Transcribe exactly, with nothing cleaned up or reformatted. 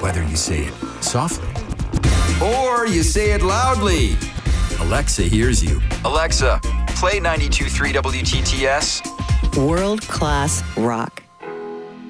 Whether you say it softly or you say it loudly, Alexa hears you. Alexa, play ninety-two point three W T T S. World-class rock.